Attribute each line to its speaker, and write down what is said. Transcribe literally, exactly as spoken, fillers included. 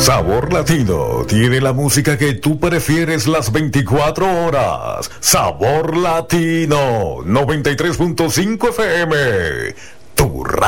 Speaker 1: Sabor Latino tiene la música que tú prefieres las veinticuatro horas. Sabor Latino noventa y tres punto cinco F M. Tu